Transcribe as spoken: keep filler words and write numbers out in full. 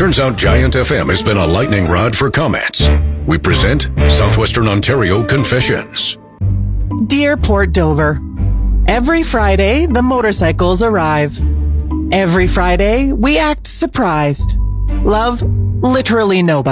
Turns out Giant F M has been a lightning rod for comments. We present Southwestern Ontario Confessions. Dear Port Dover, every Friday the motorcycles arrive. Every Friday we act surprised. Love literally nobody.